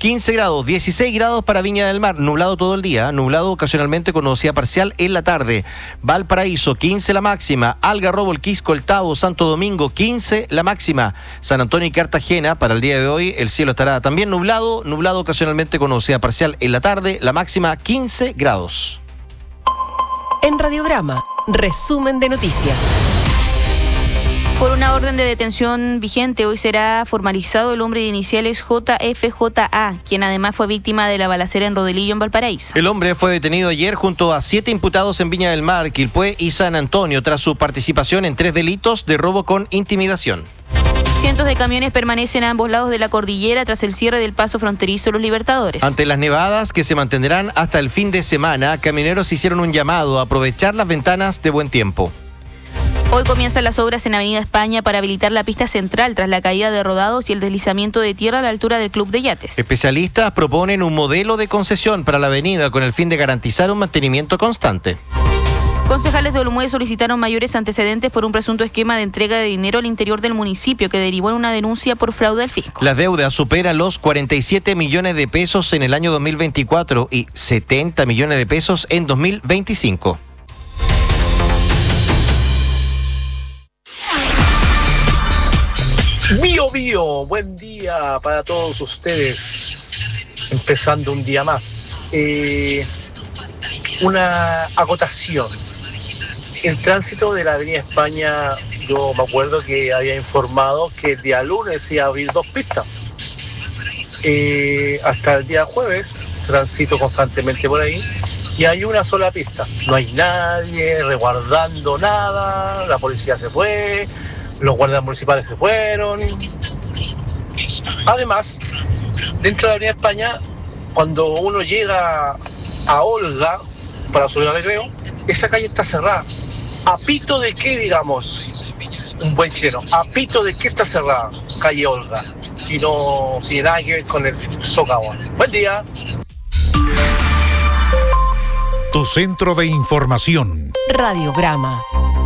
15 grados, 16 grados para Viña del Mar, nublado todo el día, nublado ocasionalmente con nubosidad parcial en la tarde. Valparaíso, 15 la máxima, Algarrobo, El Quisco, El Tabo, Santo Domingo, 15 la máxima. San Antonio y Cartagena, para el día de hoy, el cielo estará también nublado ocasionalmente con nubosidad parcial en la tarde, la máxima 15 grados. En Radiograma, resumen de noticias. Por una orden de detención vigente, hoy será formalizado el hombre de iniciales JFJA, quien además fue víctima de la balacera en Rodelillo, en Valparaíso. El hombre fue detenido ayer junto a 7 imputados en Viña del Mar, Quilpué y San Antonio, tras su participación en 3 delitos de robo con intimidación. Cientos de camiones permanecen a ambos lados de la cordillera tras el cierre del paso fronterizo Los Libertadores. Ante las nevadas que se mantendrán hasta el fin de semana, camioneros hicieron un llamado a aprovechar las ventanas de buen tiempo. Hoy comienzan las obras en Avenida España para habilitar la pista central tras la caída de rodados y el deslizamiento de tierra a la altura del Club de Yates. Especialistas proponen un modelo de concesión para la avenida con el fin de garantizar un mantenimiento constante. Concejales de Olmué solicitaron mayores antecedentes por un presunto esquema de entrega de dinero al interior del municipio que derivó en una denuncia por fraude al fisco. Las deudas superan los 47 millones de pesos en el año 2024 y 70 millones de pesos en 2025. Bio, buen día para todos ustedes, empezando un día más. Una acotación, el tránsito de la Avenida España, yo me acuerdo que había informado que el día lunes iba a abrir 2 pistas, hasta el día jueves transito constantemente por ahí y hay una sola pista, no hay nadie resguardando nada, la policía se fue, los guardias municipales se fueron. Además, dentro de la Avenida España, cuando uno llega a Olga para subir al Recreo, esa calle está cerrada. ¿A pito de qué, digamos, un buen chileno? ¿A pito de qué está cerrada calle Olga? Si no tiene nada que ver con el socavón. Buen día. Tu centro de información. Radiograma.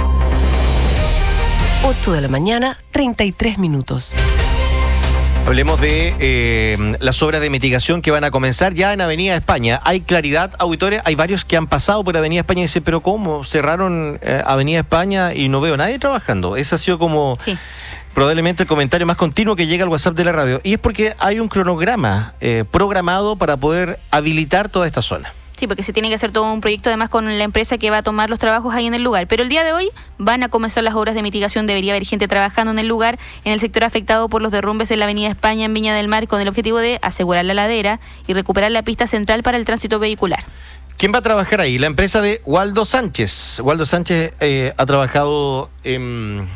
8 de la mañana, 33 minutos. Hablemos de las obras de mitigación que van a comenzar ya en Avenida España. Hay claridad, auditores, hay varios que han pasado por Avenida España y dicen, pero ¿cómo? Cerraron Avenida España y no veo a nadie trabajando. Ese ha sido como probablemente el comentario más continuo que llega al WhatsApp de la radio. Y es porque hay un cronograma programado para poder habilitar toda esta zona. Sí, porque se tiene que hacer todo un proyecto además con la empresa que va a tomar los trabajos ahí en el lugar. Pero el día de hoy van a comenzar las obras de mitigación. Debería haber gente trabajando en el lugar, en el sector afectado por los derrumbes en la Avenida España en Viña del Mar, con el objetivo de asegurar la ladera y recuperar la pista central para el tránsito vehicular. ¿Quién va a trabajar ahí? La empresa de Waldo Sánchez. Waldo Sánchez ha trabajado en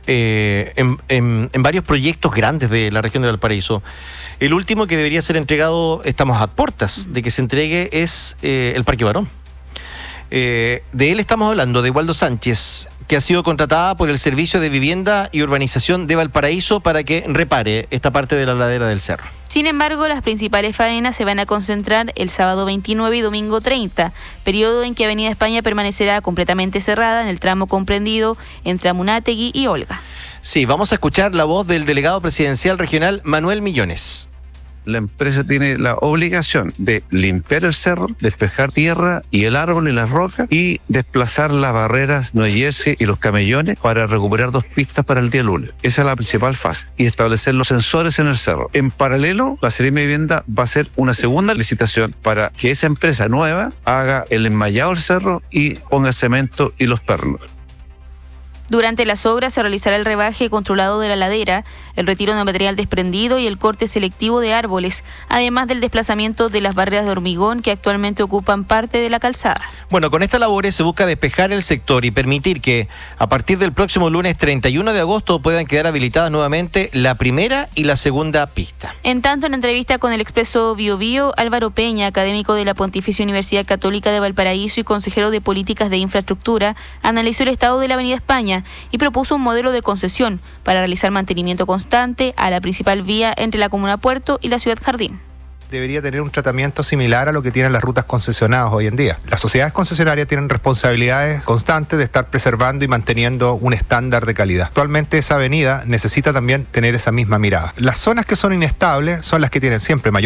varios proyectos grandes de la región de Valparaíso. El último que debería ser entregado, estamos a puertas de que se entregue, es el Parque Barón. De él estamos hablando, de Waldo Sánchez, que ha sido contratada por el Servicio de Vivienda y Urbanización de Valparaíso para que repare esta parte de la ladera del cerro. Sin embargo, las principales faenas se van a concentrar el sábado 29 y domingo 30, periodo en que Avenida España permanecerá completamente cerrada en el tramo comprendido entre Amunátegui y Olga. Sí, vamos a escuchar la voz del delegado presidencial regional Manuel Millones. La empresa tiene la obligación de limpiar el cerro, despejar tierra y el árbol y las rocas y desplazar las barreras Nueva Jersey y los camellones para recuperar 2 pistas para el día lunes. Esa es la principal fase. Y establecer los sensores en el cerro. En paralelo, la Seremi de Vivienda va a hacer una segunda licitación para que esa empresa nueva haga el enmallado del cerro y ponga el cemento y los pernos. Durante las obras se realizará el rebaje controlado de la ladera, el retiro de material desprendido y el corte selectivo de árboles, además del desplazamiento de las barreras de hormigón que actualmente ocupan parte de la calzada. Bueno, con estas labores se busca despejar el sector y permitir que a partir del próximo lunes 31 de agosto puedan quedar habilitadas nuevamente la primera y la segunda pista. En tanto, en entrevista con el Expreso Biobío, Álvaro Peña, académico de la Pontificia Universidad Católica de Valparaíso y consejero de Políticas de Infraestructura, analizó el estado de la Avenida España y propuso un modelo de concesión para realizar mantenimiento constante a la principal vía entre la comuna Puerto y la ciudad Jardín. Debería tener un tratamiento similar a lo que tienen las rutas concesionadas hoy en día. Las sociedades concesionarias tienen responsabilidades constantes de estar preservando y manteniendo un estándar de calidad. Actualmente esa avenida necesita también tener esa misma mirada. Las zonas que son inestables son las que tienen siempre mayor